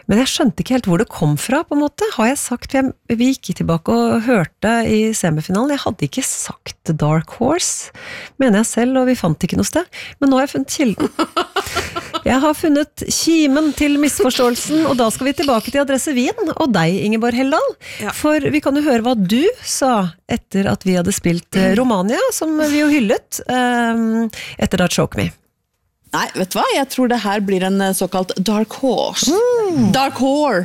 Men jeg skjønte ikke helt hvor det kom fra, på en måte. Har jeg sagt, vi gikk tilbake og hørte i semifinalen, jeg hadde ikke sagt Dark Horse, mener jeg selv, og vi fant ikke noe sted. Men nå har jeg funnet kilden. Jeg har funnet kimen til misforståelsen, og da skal vi tilbake til Adresse Wien, og deg, Ingeborg Heldal. Ja. For vi kan jo høre hva du sa etter at vi hadde spilt Romania, som vi jo hyllet, etter da Choke Me. Nei, vet du hva? Jeg tror det her blir en såkalt Dark Horse. Dark Whore.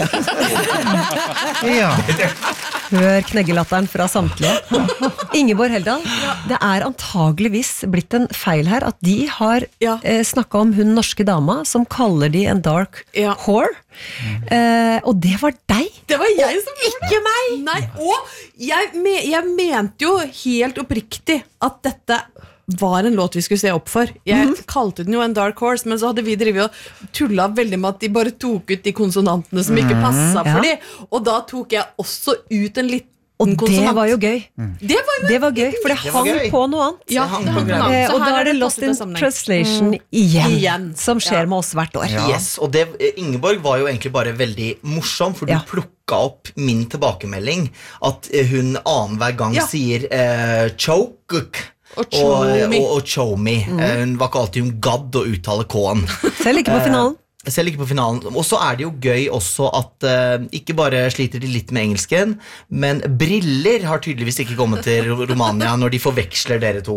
Ja. Hør kneggelatteren fra samtlige. Ingeborg Heldal, det antageligvis blitt en feil her, at de har snakket om hun norske dama, som kaller de en dark whore. Og det var deg. Det var jeg som ikke meg. Nei, og jeg mente jo helt oppriktig at dette var en låt vi skulle se opp for. Jeg kalte den jo en Dark Horse, men så hadde vi drivet og tullet veldig med at de bare tok ut de konsonantene som ikke passet for de, og da tok jeg også ut en liten konsonant. Og det var jo gøy. Det var gøy, for det hang på noe annet. Ja, og da det Lost in Translation igjen, som skjer med oss hvert år. Ja. Yes, og Ingeborg var jo egentlig bare veldig morsom, for du plukket opp min tilbakemelding, at hun annen hver gang sier choke, og show me. Hun var ikke alltid hun gadd å uttale K-en. Selv ikke på finalen. Og så det jo gøy også at ikke bare sliter de litt med engelsken, men briller har tydeligvis ikke kommet til Romania når de forveksler dere to.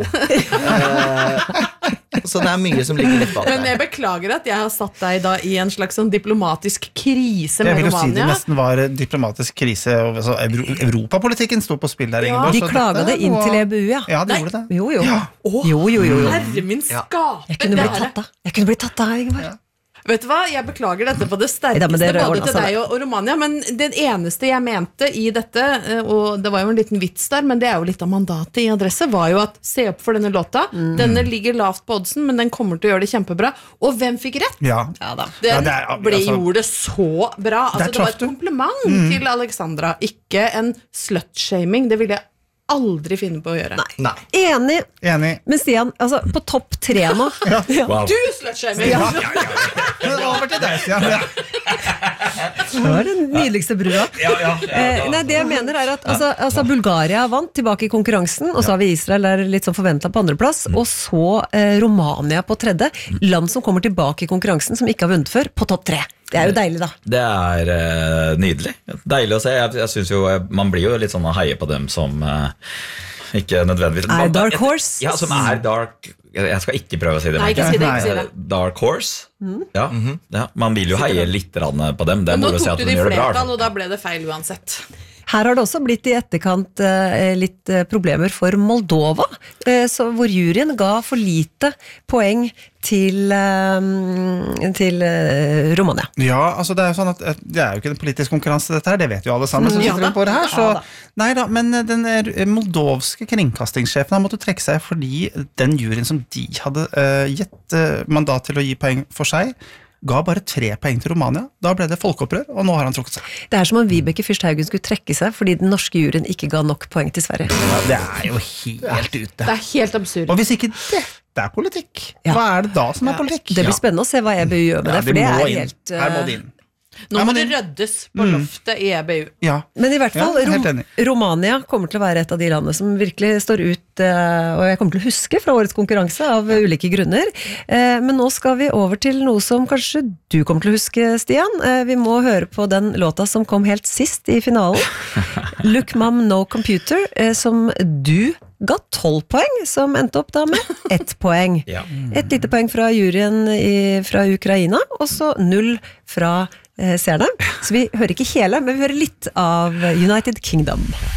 Så det mye som ligger litt bak der. Men jeg beklager at jeg har satt deg da i en slags sånn diplomatisk krise med Romania. Jeg vil jo si det nesten var diplomatisk krise, altså Europapolitikken stod på spill der, Ingeborg. De klaget det inn til EBU, ja. Ja, de gjorde det. Jo. Herre min skape. Jeg kunne blitt tatt av, Ingeborg. Vet du hva, jeg beklager dette på det sterkeste, både til deg og Romania, men det eneste jeg mente i dette, og det var jo en liten vits der, men det jo litt av mandatet i Adresse, var jo at se opp for denne låta, denne ligger lavt på oddsen, men den kommer til å gjøre det kjempebra, og hvem fikk rett? Ja. Den gjorde det så bra, altså det var et kompliment til Alexandra, ikke en slut-shaming, det ville jeg aldri finne på å gjøre. Nei. Enig. Men Stian, altså, på topp 3 nå. Wow. Du slut-shaming! Ja. Over til deg, Stian. Det var den nydeligste brua. Nei, det jeg mener at altså, Bulgaria vant tilbake i konkurransen, og så har vi Israel litt sånn forventet på andreplass, og så Romania på 3. Land som kommer tilbake i konkurransen, som ikke har vunnet før, på topp 3. Det jo deilig da. Det nydelig. Deilig å se. Jeg synes jo, man blir jo litt sånn å heie på dem som ikke nødvendigvis Dark Horse. Ja, som dark. Jeg skal ikke prøve å si det. Nei, ikke si det. Dark Horse. Ja, man vil jo heie litt på dem. Men nå tok du de flertall, og da ble det feil uansett. Her har det også blitt i etterkant litt problemer for Moldova, hvor juryen ga for lite poeng til Romania. Ja, altså det jo sånn at det jo ikke en politisk konkurranse dette her, det vet jo alle sammen som sitter på det her, så neida, men den moldovske kringkastingssjefen har måttet trekke seg fordi den juryen som de hadde gitt mandat til å gi poeng for seg, ga bare 3 poeng til Romania. Da ble det folkeopprør, og nå har han trukket seg. Det som om Vibeke Fyrsthaugen skulle trekke seg fordi den norske juryen ikke ga nok poeng til Sverige. Ja, det jo helt ute. Det helt absurd. Og hvis ikke dette politikk, hva det da som politikk? Det blir spennende å se hva EBU gjør med det, for det helt... Her må det inn. Nå må det røddes på loftet i EBU. Ja. Men i hvert fall, Romania kommer til å være et av de landene som virkelig står ut, og jeg kommer til å huske fra årets konkurranse av ulike grunner. Men nå skal vi over til noe som kanskje du kommer til å huske, Stian. Vi må høre på den låta som kom helt sist i finalen. Look Mom No Computer, som du ga 12 poeng, som endte opp da med 1 poeng. Et lite poeng fra juryen fra Ukraina, og så 0 fra seerne. Så vi hører ikke hele, men vi hører litt av United Kingdom.